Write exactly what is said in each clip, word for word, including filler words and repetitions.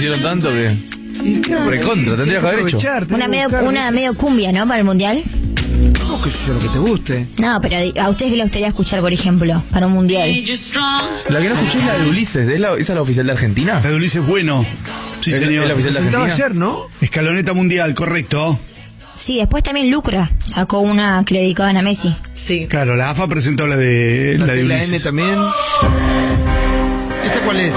hicieron tanto que... Recontra, tendría que haber hecho. Una medio, una medio cumbia, ¿no? Para el mundial. No, que yo lo que te guste. No, pero a ustedes que les gustaría escuchar, por ejemplo, para un mundial. La que no escuché es la de Ulises. ¿Es la, ¿Esa es la oficial de Argentina? La de Ulises es bueno. Sí, ¿Es, señor. ¿Es la oficial de Presentaba Argentina? ayer, ¿no? Escaloneta mundial, correcto. Sí, después también Lucra sacó una que le dedicaban a Messi. Sí. Claro, la A F A presentó la de, la La, de la Ulises. N también. ¿Esta cuál es?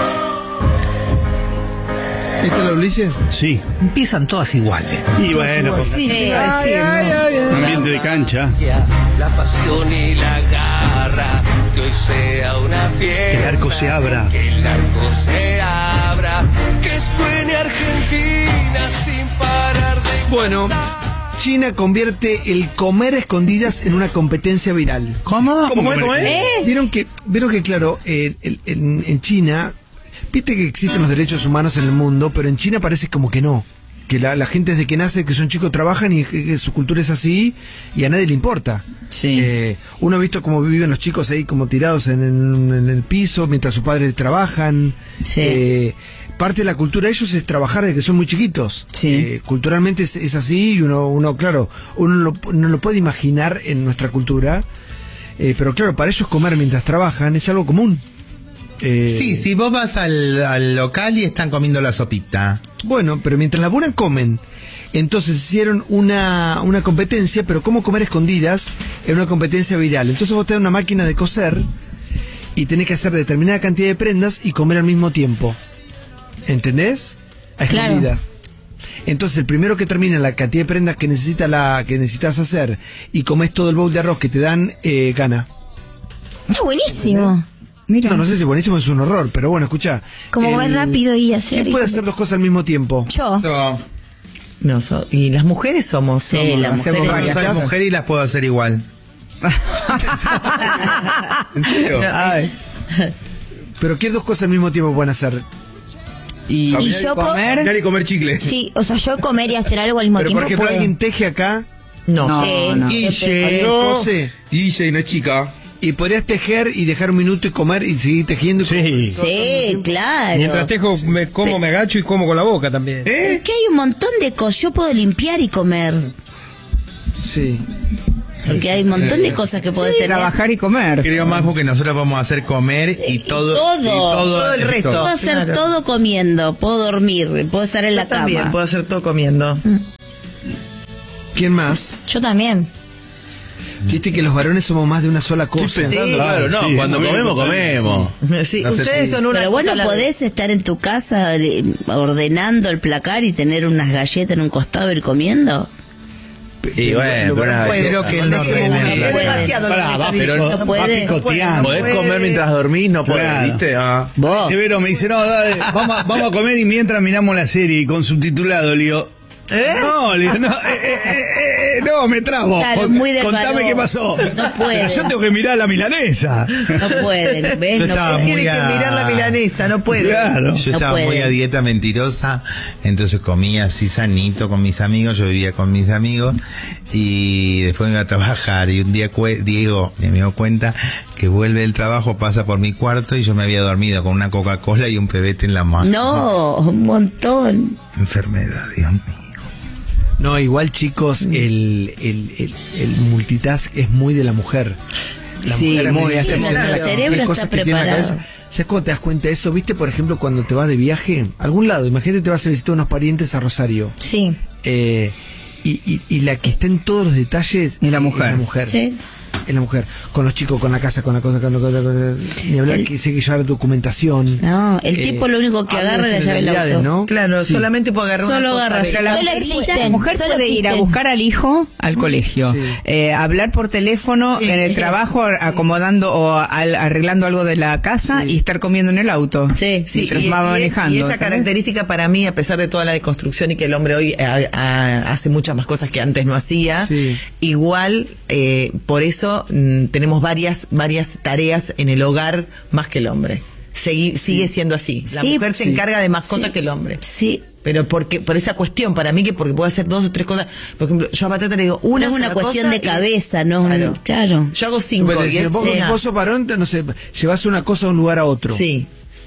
¿Esta es la Ulises? Sí. Empiezan todas iguales. Y bueno, con Sí, Sí. iba a decir, ¿no? ambiente de cancha. La pasión y la garra, que hoy sea una fiesta. Que el arco se abra. Que el arco se abra, que suene Argentina sin parar de... Bueno, China convierte el comer a escondidas en una competencia viral. ¿Cómo? ¿Cómo es? ¿Cómo es? ¿Eh? Vieron que, vieron que claro, eh, el- en, en China, viste que existen los derechos humanos en el mundo, pero en China parece como que no. Que la, la gente desde que nace, que son chicos, trabajan y que, que su cultura es así y a nadie le importa. Sí. Eh, uno ha visto cómo viven los chicos ahí como tirados en, en- en el piso mientras sus padres trabajan. Sí. Eh, parte de la cultura de ellos es trabajar desde que son muy chiquitos. Sí. Eh, culturalmente es, es así y uno, uno claro, uno lo- no lo puede imaginar en nuestra cultura. Eh, pero claro, para ellos comer mientras trabajan es algo común. Eh, Sí, si vos vas al, al local y están comiendo la sopita. Bueno, pero mientras laburan comen. Entonces hicieron una, una competencia, pero cómo comer escondidas era una competencia viral. Entonces vos tenés una máquina de coser y tenés que hacer determinada cantidad de prendas y comer al mismo tiempo. ¿Entendés? A Claro. escondidas. Entonces el primero que termina la cantidad de prendas que necesita la que necesitas hacer y comes todo el bowl de arroz que te dan, eh, gana. Está buenísimo. Mira. No, no sé si buenísimo es un horror, pero bueno, escucha. Como comer rápido y hacer. ¿Quién puede hacer dos cosas al mismo tiempo? Yo. No, No, so- y las mujeres somos. Sí, somos- las hacemos mujeres. yo varias soy cosas. mujer y las puedo hacer igual. ¿En serio? Ay. Pero ¿qué dos cosas al mismo tiempo pueden hacer? Y, Y yo puedo- Caminar y comer chicle. Sí, o sea, yo comer y hacer algo al mismo Pero tiempo por ejemplo, puedo. alguien teje acá, no. Sí. no. Y alguien cose, Y Jay no es chica. y podrías tejer y dejar un minuto y comer y seguir tejiendo. y Sí. comer. Sí, claro. Mientras tejo, me como, me agacho y como con la boca también. ¿Eh? Que hay un montón de cosas. Yo puedo limpiar y comer. Sí. Porque hay un montón de cosas que puedes tener. Trabajar y comer. Creo, Majo, que nosotros vamos a hacer comer y todo. todo. y todo, Todo el resto. Puedo hacer Claro. todo comiendo. Puedo dormir. Puedo estar en Yo la también cama. puedo hacer todo comiendo. ¿Quién más? Yo también. Viste que los varones somos más de una sola cosa. Estoy pensando, Sí. claro, no, Sí, cuando comemos, comemos, comemos. Sí, No sé ustedes si- son una Pero cosa bueno, a la vez. podés estar en tu casa eh, ordenando el placar y tener unas galletas en un costado y ir comiendo. Y bueno, pero una- Creo que él no Sí, ordena. es demasiado. Pará, lo que va, te pero digo. no puede. va picoteando. No Podés puede. comer mientras dormís, no podés, Claro. ¿viste? Ah. Vos. Severo me dice, no, dale, vamos, a- vamos a comer y mientras miramos la serie con subtitulado, le digo, ¿Eh? no, le digo, no, eh, eh, eh, eh, no, me trabo. Claro, Con- muy de contame valor. qué pasó. No puede. Yo tengo que mirar la milanesa. No pueden, ¿ves? Yo No estaba pueden. muy Tiene que a- mirar la milanesa, no puede. Claro. Yo No estaba puede. muy a dieta mentirosa, entonces comía así sanito con mis amigos, yo vivía con mis amigos y después me iba a trabajar y un día cue- Diego, mi amigo, cuenta que vuelve del trabajo, pasa por mi cuarto y yo me había dormido con una Coca-Cola y un pebete en la mano. No, un montón. Enfermedad, Dios mío. No, igual chicos, el, el, el, el multitask es muy de la mujer. La Sí, mujer muy, americana, hacemos qué eso. El cerebro cosas está que tiene en la preparado. cabeza. ¿Sabes cómo te das cuenta de eso? ¿Viste, por ejemplo, cuando te vas de viaje a algún lado? Imagínate te vas a visitar unos parientes a Rosario. Sí. Eh, y, y, y la que está en todos los detalles Es la mujer. Es la mujer. Sí. Es la mujer. Con los chicos, con la casa, con la cosa, con la cosa. Con la- ni hablar El- que se hay que llevar documentación. No, el Eh, tipo lo único que habla agarra de es la llave del generalidades, auto. ¿no? Claro, Sí. solamente puedo agarrar Solo una cosa agarra- de- Pero Solo La mujer existen. mujer solo puede ir a existen. buscar al hijo al colegio, Sí. eh, hablar por teléfono Sí. en el trabajo, acomodando o al- arreglando algo de la casa Sí. y estar comiendo en el auto. Sí, Sí, mientras y, va y- manejando. y esa ¿entendés? característica para mí, a pesar de toda la deconstrucción y que el hombre hoy eh, a- hace muchas más cosas que antes no hacía, Sí. igual eh, por eso mm, tenemos varias varias tareas en el hogar más que el hombre. Segui- Sigue siendo así. La Sí, mujer se sí. encarga de más Sí. cosas que el hombre. Sí. Pero porque por esa cuestión, para mí que porque puedo hacer dos o tres cosas. Por ejemplo, yo a Patata le digo una No es una sola cuestión cosa de y- cabeza, no es un- claro. Yo hago cinco. Bueno, y si él vos, una. vos sos varón, no sé, llevas una cosa de un lugar a otro. Sí.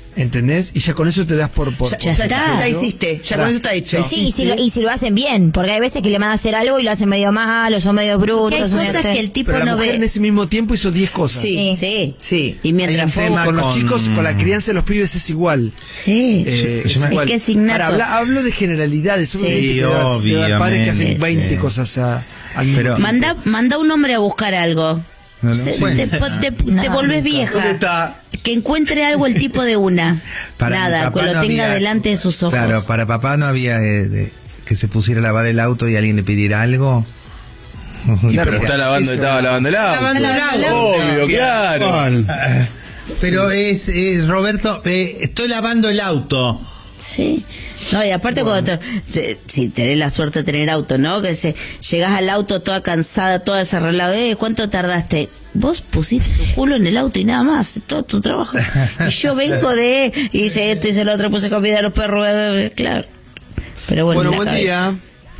¿Entendés? Y ya con eso te das por... por Ya, por ya está, satisfecho. ya hiciste, ya Pará, con eso está hecho. ya Sí, y si, hiciste. lo, y si lo hacen bien, porque hay veces que le mandan a hacer algo y lo hacen medio mal, o son medio brutos. Que hay son cosas este- que el tipo Pero la no mujer ve. en ese mismo tiempo hizo diez cosas. Sí. Sí. Sí. Y mientras Hay un fue tema Con los con- chicos, con la crianza de los pibes es igual. Sí. Eh, Yo- yo me- igual. Es que es innato. Ahora, habla- hablo de generalidades. Sí, obviamente que debe haber- debe haber padres que hacen obviamente. veinte cosas a, al mismo Pero- tiempo. Manda, manda un hombre a buscar algo. No lo Se- te, encuentra. te, te No, volvés ¿Dónde vieja. está? Que encuentre algo el tipo de una. Para mi Nada, papá que lo no tenga había- delante de sus ojos. Claro, para papá no había eh, de- que se pusiera a lavar el auto y alguien le pidiera algo. Y Claro, pero está lavando, eso- estaba lavando el auto. Lavando el auto. Obvio, claro. Pero es, es, Roberto, eh, estoy lavando el auto. Sí. No, y aparte cuando te- se- si tenés la suerte de tener auto, ¿no? Que se, llegás al auto toda cansada, toda desarreglada, eh, ¿cuánto tardaste? Vos pusiste tu culo en el auto y nada más, todo tu trabajo. Y yo vengo de, y hice esto, hice lo otro, puse comida a los perros, bla, bla, bla, claro. Pero bueno, Bueno, en la buen cabeza. día.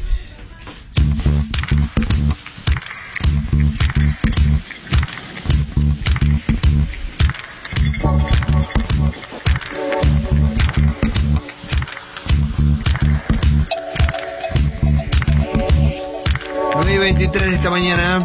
nueve y veintitrés de esta mañana.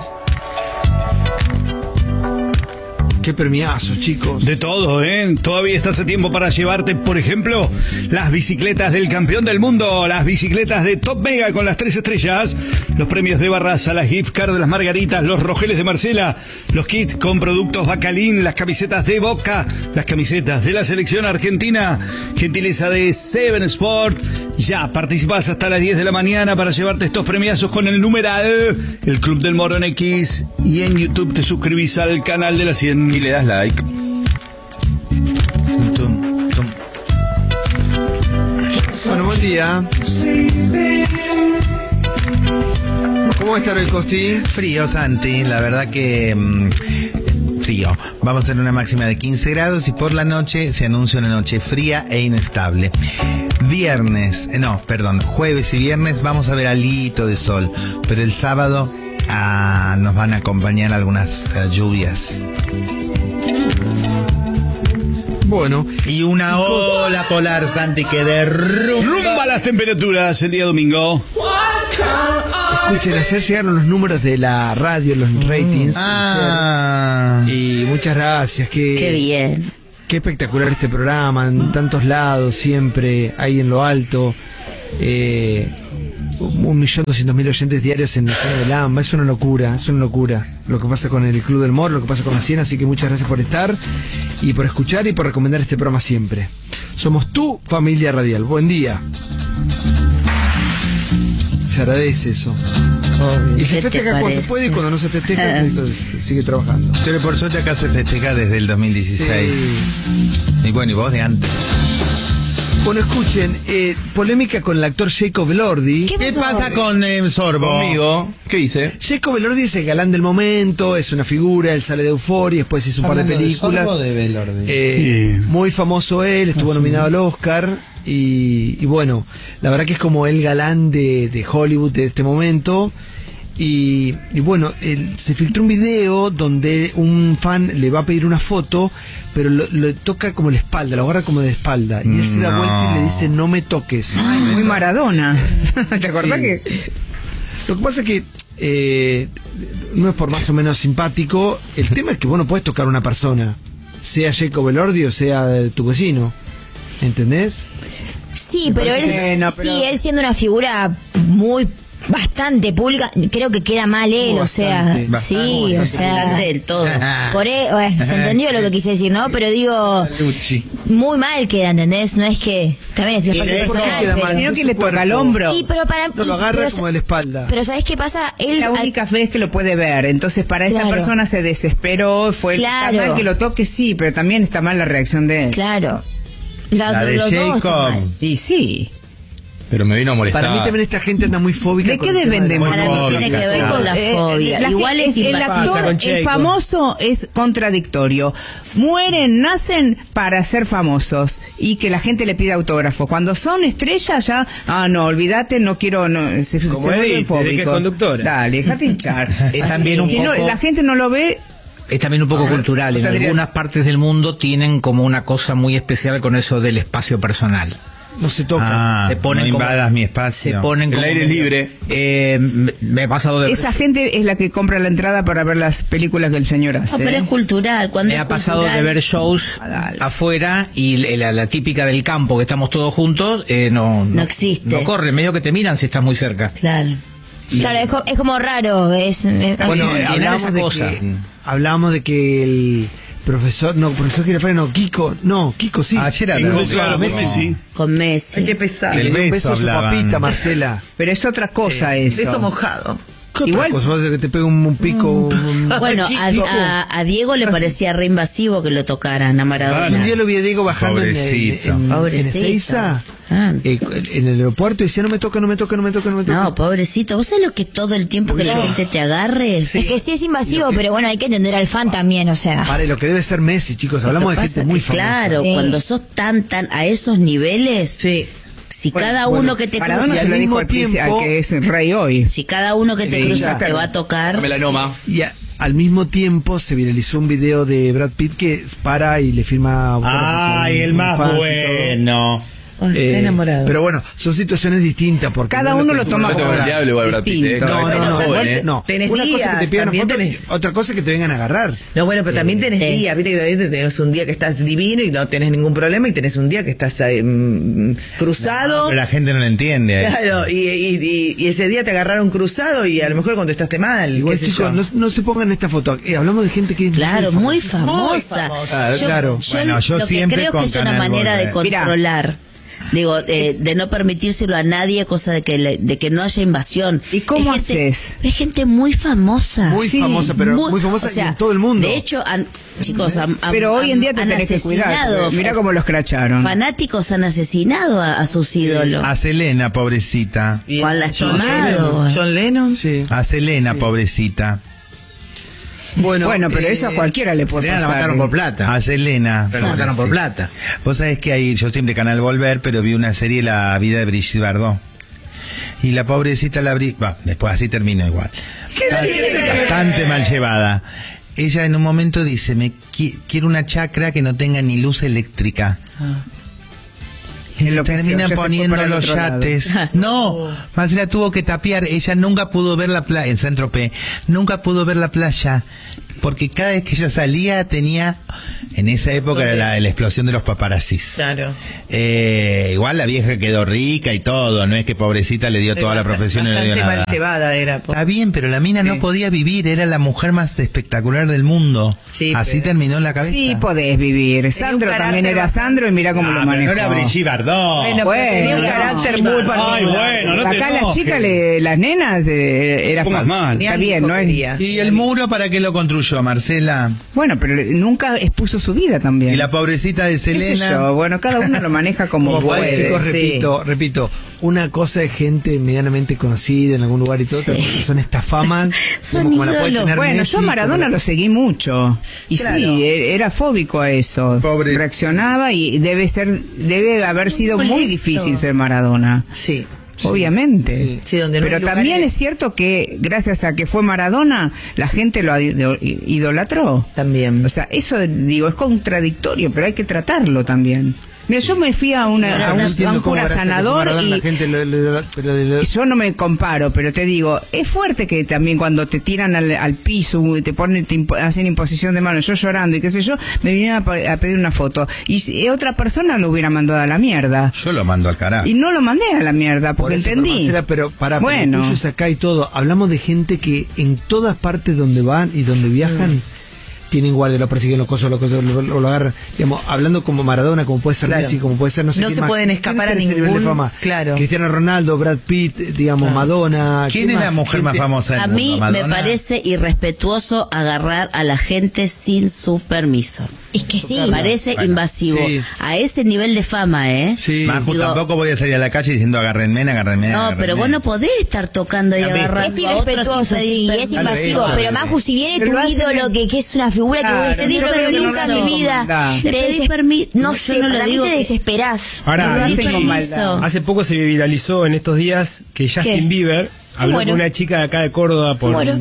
Qué premiazo, chicos. De todo, ¿eh? Todavía estás a tiempo para llevarte, por ejemplo, las bicicletas del campeón del mundo, las bicicletas de Top Mega con las tres estrellas, los premios de Barraza, las gift card de las Margaritas, los rogeles de Marcela, los kits con productos Bacalín, las camisetas de Boca, las camisetas de la selección argentina, gentileza de Seven Sport. Ya participás hasta las diez de la mañana para llevarte estos premiazos con el numeral El Club del Morón X, y en YouTube te suscribís al canal de la cien. Y le das like. Tum, tum. Bueno, buen día. ¿Cómo va a estar el Costi? Frío, Santi, la verdad que mm, frío. Vamos a tener una máxima de quince grados y por la noche se anuncia una noche fría e inestable. Viernes, eh, no, perdón, jueves y viernes vamos a ver alito de sol, pero el sábado ah, nos van a acompañar algunas eh, lluvias. Bueno, Y una ola polar, Santi, que derrumba. Rumba las temperaturas el día domingo. escuchen, ayer llegaron los números de la radio, los ratings. Ah. Y muchas gracias. Qué, Qué bien. Qué espectacular este programa, en tantos lados, siempre, ahí en lo alto. Eh, un millón doscientos mil oyentes diarios en la zona del AMBA, es una locura, es una locura lo que pasa con el Club del Moro, lo que pasa con la cien, así que muchas gracias por estar y por escuchar y por recomendar este programa siempre. Somos tu familia radial, buen día. Se agradece eso. Y se ¿Qué te festeja cuando se parece? puede y cuando no se festeja se sigue trabajando. Pero por suerte acá se festeja desde el dos mil dieciséis. Sí. Y bueno, y vos de antes. Bueno, escuchen, eh, polémica con el actor Jacob Elordi. ¿Qué ¿Qué pasó? pasa con eh, Sorbo? Conmigo. ¿Qué hice? Jacob Elordi es el galán del momento, es una figura, él sale de Euforia, después hizo un par de Hablando de películas. Sorbo o de Belordi. Eh, Sí. Muy famoso él, estuvo nominado al Oscar. Y, y bueno, la verdad que es como el galán de, de Hollywood de este momento. Y, y bueno, él- se filtró un video donde un fan le va a pedir una foto, pero lo, lo toca como la espalda, lo agarra como de espalda. Y él se da No. vuelta y le dice, no me toques. Muy Maradona. ¿Te acordás Sí. que...? Lo que pasa es que eh, no es por más o menos simpático. El tema es que vos no podés tocar a una persona, sea Jacob Elordi o sea eh, tu vecino. ¿Entendés? Sí, pero él, parece que- no, pero- sí, él siendo una figura muy bastante pública, creo que queda mal él, o sea, Bastante, sí, o sea, Delante del todo. por e- bueno, se entendió lo que quise decir, ¿no? Pero digo, Luchi. muy mal queda, ¿entendés? No es que, también es Y espacio eso personal, queda pero- mal. Creo es que su le toca al cuerpo. hombro. y pero para No y- lo agarra pero, como de la espalda. pero ¿sabés qué pasa? Él La al- única vez que lo puede ver. Entonces, para esa Claro. persona se desesperó. Fue Claro. está mal que lo toque, sí, pero también está mal la reacción de él. claro. La, La de los dos están Jacob. mal. Y sí. Pero me vino a molestar. Para mí también esta gente anda muy fóbica. ¿De con qué el tema depende? la- Para mí tiene que ver Chicos, con la Eh, fobia. la Igual gente- es el invasivo. actor, con el Checo. famoso es contradictorio. Mueren, nacen para ser famosos y que la gente le pide autógrafo. Cuando son estrellas ya, ah no, olvídate, no quiero, no, se, se Como vuelven Edith, desde que es fóbicos. conductora. Dale, déjate hinchar. Es también un si no, poco- la gente no lo ve, es también un poco cultural. En algunas partes del mundo tienen como una cosa muy especial con eso del espacio personal. No se toca. Ah, se ponen no como, invadas mi espacio. Se ponen el como aire es libre. Eh, me, me he pasado de... Esa gente es la que compra la entrada para ver las películas que el señor hace. No, pero es cultural. Cuando Me es ha pasado cultural, de ver shows Ah, dale. afuera y la, la típica del campo, que estamos todos juntos, eh, no, no, No existe. No corre, medio que te miran si estás muy cerca. Claro. Claro, es, co- es como raro. Es, es- Bueno, Tiene hablábamos esa de, cosa. que, hablábamos de que el profesor, no, profesor Girafales, no, Kiko, no, Kiko sí. Ayer Le dio un hablamos. beso a Claro, Messi. sí. Con Messi. Ay, qué pesado. Le dio un beso beso a su hablaban. papita, Marcela. Pero es otra cosa eso. Beso mojado. ¿Qué Igual- otra cosa? ¿Vas a hacer que te pegue un, un pico? un- Bueno, a, Kiko. a, a Diego le parecía re invasivo que lo tocaran a Maradona. Un día lo vi a Diego bajando en, en, Pobrecito. en, en Pobrecito. Ezeiza, Ah. eh, en el aeropuerto, y decía, no me toca, no me toca, no me toca, no me toca. No, pobrecito. ¿Vos sabés lo que todo el tiempo que la gente te agarre? es que sí es invasivo, pero bueno, hay que entender al fan también, o sea. Vale, lo que debe ser Messi, chicos. Lo Hablamos que de pasa gente muy que, famosa. claro, Sí. cuando sos tan, tan a esos niveles, Sí. si Bueno, cada bueno, uno que te Maradona Y se al lo dijo mismo al, príncipe- tiempo- al que es rey hoy. si cada uno que te Sí, cruza claro. te va a tocar, Melanoma. Y a- al mismo tiempo se viralizó un video de Brad Pitt que para y le firma autógrafos Ay, a el un más fans y todo. bueno. Ay, Eh, está enamorado. Pero bueno, son situaciones distintas porque Cada no es uno que- lo toma No te como va el diablo igual, Brad Pitt, eh. distinto. No, no, Bueno, no, joven, igual- eh. no. Tenés Una cosa es que te días, pidan una también foto, tenés- y otra cosa es que te vengan a agarrar. No, bueno, pero también tenés Sí. días, viste que todavía tenés un día que estás divino y no tenés ningún problema y tenés un día que estás eh, mm, cruzado. Pero la gente no lo entiende. eh. Claro, y, y, y- y ese día te agarraron cruzado y a lo mejor contestaste mal. Igual, qué sé chicos, yo. no, no se pongan en esta foto. Eh, hablamos de gente que es claro, muy famosa. famosa. Ah, claro. Bueno, yo lo que siempre creo con que es una Canal manera de Volver. controlar. Digo, eh, de no permitírselo a nadie, cosa de que le- de que no haya invasión. ¿Y cómo Es gente- haces? Es gente muy famosa. Muy famosa, pero muy famosa o sea, en todo el mundo. De hecho, han- chicos, han, han- Pero hoy en día te han tenés que cuidar. asesinado. porque Mirá cómo lo escracharon. Fanáticos han asesinado a, a sus ídolos. A Selena, pobrecita. Y o han John lastimado. Lennon. John Lennon. Sí. A Selena, pobrecita. Bueno, Bueno, pero eh, eso a cualquiera le puede Selena la pasar. mataron por plata. A Selena. La mataron por plata. Vos sabés que ahí, yo siempre Canal Volver, pero vi una serie, La vida de Brigitte Bardot. Y la pobrecita la Bri... bah, después así termino igual. Bastante, bastante mal llevada. Ella en un momento dice, me qui- quiero una chacra que no tenga ni luz eléctrica. Y En lo que se- terminan ya se fue poniendo para el los otro lado. yates. No, más la tuvo que tapiar. Ella nunca pudo ver la playa, en Centro P, nunca pudo ver la playa. Porque cada vez que ella salía tenía, en esa época era la, la explosión de los paparazzis. Claro. Eh, igual la vieja quedó rica y todo, no es que pobrecita le dio toda la profesión y no le dio Bastante nada. mal llevada era. po. Está bien, pero la mina no podía vivir, era la mujer más espectacular del mundo. Sí, Así pero- terminó en la cabeza. Sí, podés vivir. un Sandro carácter también era bastante- Sandro y mirá cómo Ah, lo pero manejó. no era Brigitte Bardot. Bueno, Bueno, pero tenía un no. carácter muy Ay, particular. bueno, no te Acá las enojes. chicas, le- las nenas, eh, era Pongas fa- mal. Está Ni bien, al ¿no? hijo quería. ¿Y el muro para qué lo construyó, Marcela? Bueno, pero le- nunca expuso su vida también. Y la pobrecita de ¿Qué sé Selena. yo? Bueno, cada uno lo maneja como Como puede. puede, chicos, sí. repito, repito, una cosa es gente medianamente conocida en algún lugar y todo, Sí. otra cosa son estas famas, Son digamos, como la puede ídolos. tener Bueno, Messi, yo a Maradona como- lo seguí mucho. Y Claro. sí, e- era fóbico a eso. Pobre. Reaccionaba y debe ser, debe haber sido muy molesto. difícil ser Maradona. Sí. Obviamente. Sí, donde no Pero hay lugares- también es cierto que gracias a que fue Maradona, la gente lo ido- idolatró. También. O sea, eso digo, es contradictorio, pero hay que tratarlo también. Mira, yo me fui a, una, a un, No a entiendo un cómo cura gracias a que fue sanador Maradona y la gente lo- lo- lo- pero lo- yo no me comparo, pero te digo, es fuerte que también cuando te tiran al, al piso y te ponen, te impo- hacen imposición de manos, yo llorando y qué sé yo, me vinieron a, pa- a pedir una foto. Y si otra persona lo hubiera mandado a la mierda. Yo lo mando al carajo. Y no lo mandé a la mierda, Por porque eso, entendí. pero, Marcela, pero para Bueno. tuyo es acá y todo. Hablamos de gente que en todas partes donde van y donde viajan tienen guardia, lo persiguen, los cosas, lo, lo, lo, lo agarran. Digamos, hablando como Maradona, como puede ser Claro. Messi, como puede ser no sé No quién se más. pueden ¿Quién escapar está a en ese nivel ningún- de fama? claro. Cristiano Ronaldo, Brad Pitt, digamos, Madonna. ¿Quién es la más? mujer más Gente- famosa del A mundo? mí me ¿Madonna? parece irrespetuoso agarrar a la gente sin su permiso. Es que sí. Me parece Bueno, invasivo. sí. A ese nivel de fama, ¿eh? Sí. Maju, Digo- tampoco voy a salir a la calle diciendo agárrenme, agárrenme. No, agárrenme. pero vos no podés estar tocando y Ya ves. agarrando Es a otros irrespetuoso, sin pedir sí, es permiso. invasivo. Tal vez, Pero tal Maju, vez. si viene Pero tu lo hacen ídolo, en- que, que es una figura Claro, que vos decís, yo no creo lo que no nunca lo en mi vida. hacen con Le pedís des- permi- No yo sé, no lo para mí digo te que- desesperás. Ahora, No lo hacen con Permiso. maldad. hace poco se viralizó en estos días que Justin ¿Qué? Bieber habló Bueno. con una chica de acá de Córdoba por, Bueno.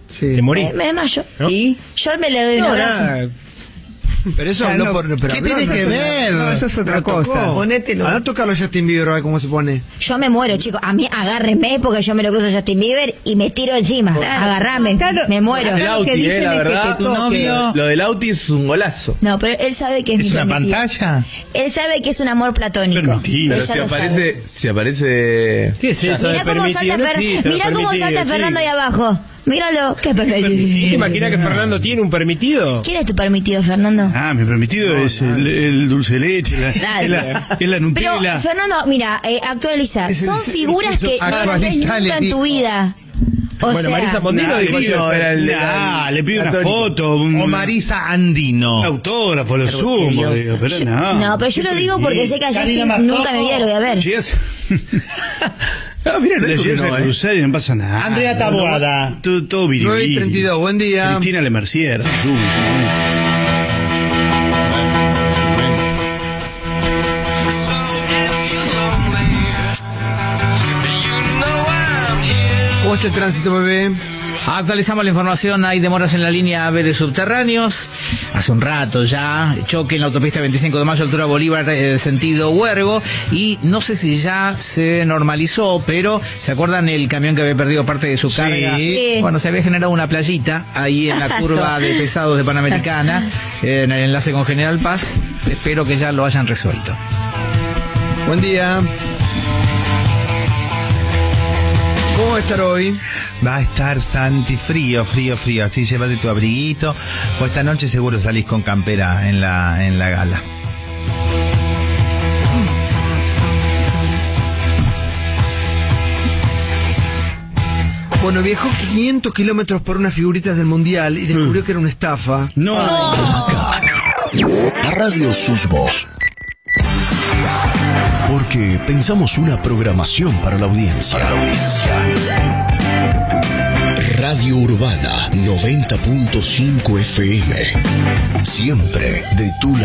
Sí. Te morís. Me, me desmayo. ¿No? ¿Y? Yo me le doy un No, abrazo. nada. Pero eso Ah, habló no. por. Pero ¿Qué habló, tiene no que tocó. ver? No, eso es otra No tocó. cosa. Ponételo. Anda a tocarlo a Justin Bieber, a ver cómo se pone. Yo me muero, chicos. A mí agárrenme porque yo me lo cruzo a Justin Bieber y me tiro encima. Agarrame. Claro. Me muero. El Lo que Auti, dicen eh, la es que verdad. te Tu toque. novio Lo del Auti es un golazo. No, pero él sabe que es, es mi una permitido. pantalla. Él sabe que es un amor platónico. Permitido. Pero Ella si lo sabe. aparece, si aparece. ¿Qué es eso Mirá de cómo salta, permitido? No Fer- existe lo mirá cómo permitido, salta sí. Fernando ahí abajo. Míralo, qué ¿Te permitido. imaginas que Fernando tiene un permitido? ¿Quién es tu permitido, Fernando? Ah, mi permitido es el, el dulce de leche, la, Nadie. es, la, es la Nutella. Pero, Fernando, mira, eh, actualiza. Es el- Son es el- figuras eso- que no las ves actualizale, nunca en tu dijo. vida. O Bueno, sea, Marisa Mondino Nah, dijo le pido, yo. era el- nah, el- le pido una católico. foto, un, O Marisa un Andino. autógrafo, lo sumo, Dios. digo, pero Yo- no. no, pero yo lo digo porque sé que a Karina Justin Mazoco. nunca en mi vida lo voy a ver. Llegas, Ah, mira, no le dijo que llegas a no, eh. cruzar y no pasa nada. Andrea Taboada. Todo, todo viril. nueve y treinta y dos, buen día. Cristina Lemercier. ¿Cómo está el tránsito, bebé? Actualizamos la información, hay demoras en la línea B de subterráneos. Hace un rato ya, choque en la autopista veinticinco de mayo, altura Bolívar, eh, sentido Huergo. Y no sé si ya se normalizó, pero ¿se acuerdan el camión que había perdido parte de su Sí. carga? Sí. Bueno, se había generado una playita ahí en la curva de pesados de Panamericana, eh, en el enlace con General Paz. Espero que ya lo hayan resuelto. Buen día. ¿Cómo va a estar hoy? Va a estar Santi frío, frío, frío. Así llévate tu abriguito. O esta noche seguro salís con campera en la, en la gala. Bueno, viajó quinientos kilómetros por unas figuritas del Mundial y descubrió que era una estafa. No. Radio Susbos. Porque pensamos una programación para la audiencia. Para la audiencia. Radio Urbana noventa punto cinco F M. Siempre de tu lado.